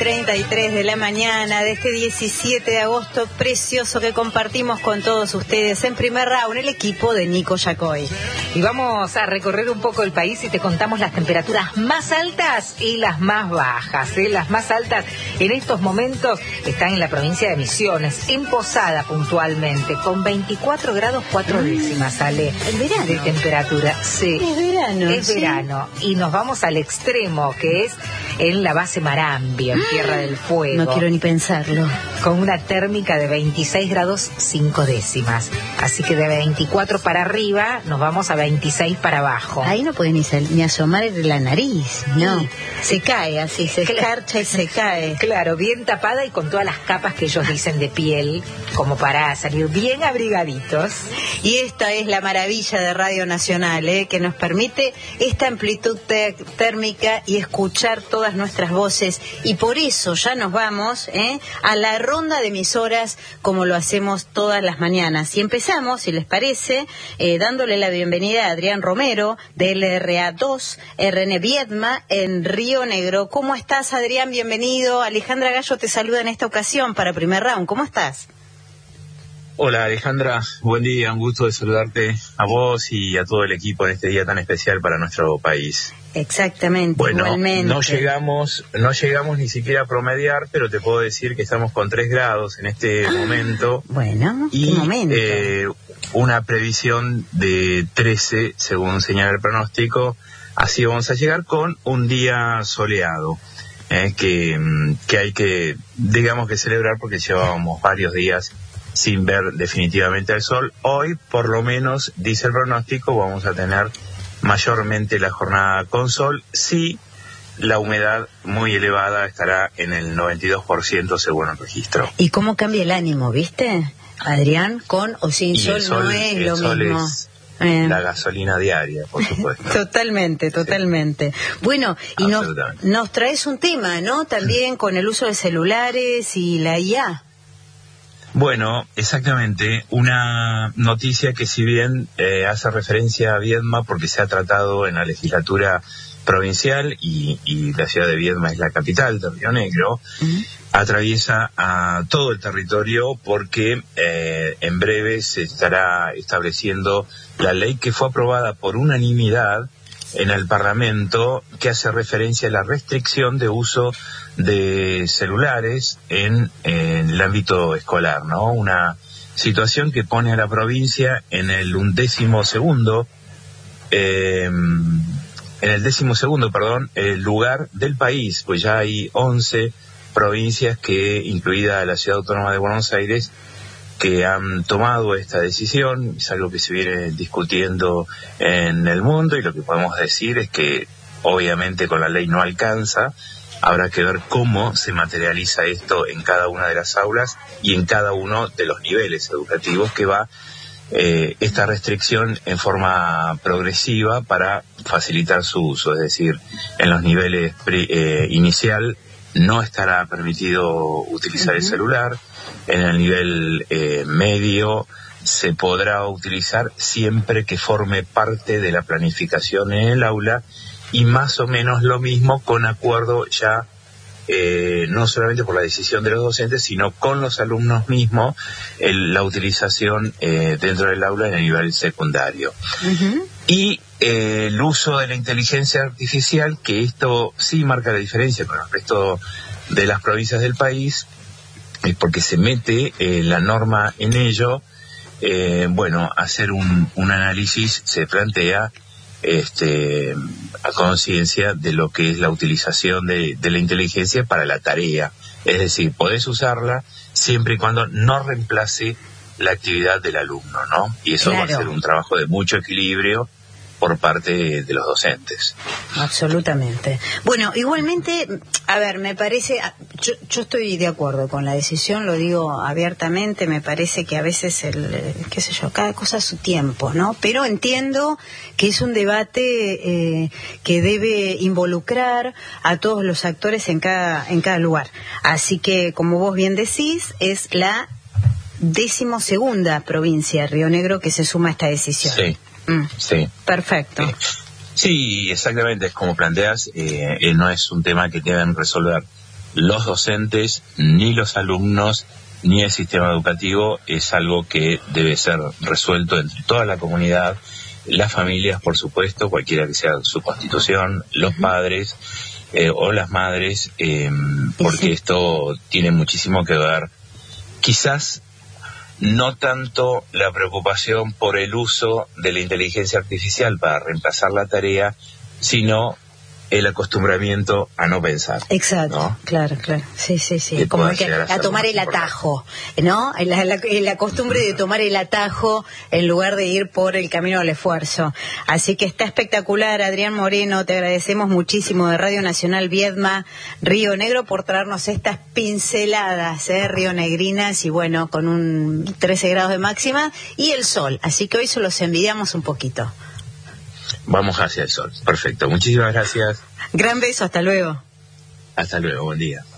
9:33 de la mañana de este 17 de agosto precioso que compartimos con todos ustedes en Primer Round, el equipo de Nico Yacoy. Y vamos a recorrer un poco el país y te contamos las temperaturas más altas y las más bajas. Las más altas en estos momentos están en la provincia de Misiones, en Posada puntualmente, con 24 grados 4 décimas, sale el verano de temperatura. Sí, es verano. Es verano. Y nos vamos al extremo, que es en la base Marambio, en Tierra del Fuego. No quiero ni pensarlo. Con una térmica de 26 grados 5 décimas. Así que de 24 para arriba nos vamos a 26 para abajo. Ahí no puede ni asomar la nariz, no. Sí. Se cae así, se escarcha y se cae. Claro, bien tapada y con todas las capas que ellos dicen de piel, como para salir bien abrigaditos. Y esta es la maravilla de Radio Nacional, que nos permite esta amplitud térmica y escuchar todas nuestras voces. Y por eso ya nos vamos a la ronda de emisoras como lo hacemos todas las mañanas. Y empezamos, si les parece, dándole la bienvenida a Adrián Romero de LRA2, RN Viedma en Río Negro. ¿Cómo estás, Adrián? Bienvenido. Alejandra Gallo te saluda en esta ocasión para Primer Round. ¿Cómo estás? Hola Alejandra, buen día, un gusto de saludarte a vos y a todo el equipo en este día tan especial para nuestro país. Exactamente, bueno, igualmente. No llegamos ni siquiera a promediar, pero te puedo decir que estamos con 3 grados en este momento. Bueno, y, ¿qué momento? Una previsión de 13, según señala el pronóstico. Así vamos a llegar con un día soleado, que hay que, digamos que celebrar porque llevábamos varios días sin ver definitivamente el sol. Hoy, por lo menos, dice el pronóstico, vamos a tener mayormente la jornada con sol. Sí, la humedad muy elevada estará en el 92% según el registro. ¿Y cómo cambia el ánimo, viste, Adrián? Con o sin sol no es lo mismo. La gasolina diaria, por supuesto. Totalmente. Bueno, y nos traes un tema, ¿no? También con el uso de celulares y la IA. Bueno, exactamente, una noticia que si bien hace referencia a Viedma porque se ha tratado en la legislatura provincial y la ciudad de Viedma es la capital de Río Negro, atraviesa a todo el territorio porque en breve se estará estableciendo la ley que fue aprobada por unanimidad en el Parlamento, que hace referencia a la restricción de uso de celulares en el ámbito escolar, ¿no? Una situación que pone a la provincia en el 12º lugar del país, pues ya hay 11 provincias incluida la Ciudad Autónoma de Buenos Aires, que han tomado esta decisión. Es algo que se viene discutiendo en el mundo y lo que podemos decir es que obviamente con la ley no alcanza. Habrá que ver cómo se materializa esto en cada una de las aulas y en cada uno de los niveles educativos que va esta restricción en forma progresiva para facilitar su uso. Es decir, en los niveles inicial no estará permitido utilizar el celular. En el nivel medio se podrá utilizar siempre que forme parte de la planificación en el aula y más o menos lo mismo con acuerdo ya no solamente por la decisión de los docentes sino con los alumnos mismos la utilización dentro del aula en el nivel secundario. Y el uso de la inteligencia artificial, que esto sí marca la diferencia con el resto de las provincias del país, porque se mete la norma en ello. Hacer un análisis se plantea a conciencia de lo que es la utilización de la inteligencia para la tarea. Es decir, podés usarla siempre y cuando no reemplace la actividad del alumno, ¿no? Y eso va a ser un trabajo de mucho equilibrio por parte de los docentes. Absolutamente. Bueno, igualmente, a ver, me parece, yo estoy de acuerdo con la decisión, lo digo abiertamente, me parece que a veces cada cosa a su tiempo, ¿no? Pero entiendo que es un debate que debe involucrar a todos los actores en cada lugar. Así que, como vos bien decís, es la 12ª provincia, Río Negro, que se suma a esta decisión. Sí. Sí. Perfecto. Sí, exactamente, es como planteas, no es un tema que deben resolver los docentes, ni los alumnos, ni el sistema educativo. Es algo que debe ser resuelto entre toda la comunidad, las familias, por supuesto, cualquiera que sea su constitución, los padres o las madres, porque esto tiene muchísimo que ver. Quizás no tanto la preocupación por el uso de la inteligencia artificial para reemplazar la tarea, sino el acostumbramiento a no pensar. Exacto, ¿no? Claro. Sí. Como que a tomar el atajo, ¿no? La costumbre de tomar el atajo en lugar de ir por el camino del esfuerzo. Así que está espectacular, Adrián Moreno, te agradecemos muchísimo de Radio Nacional Viedma, Río Negro, por traernos estas pinceladas, rionegrinas, y bueno, con un 13 grados de máxima y el sol. Así que hoy se los envidiamos un poquito. Vamos hacia el sol. Perfecto. Muchísimas gracias. Gran beso. Hasta luego. Hasta luego. Buen día.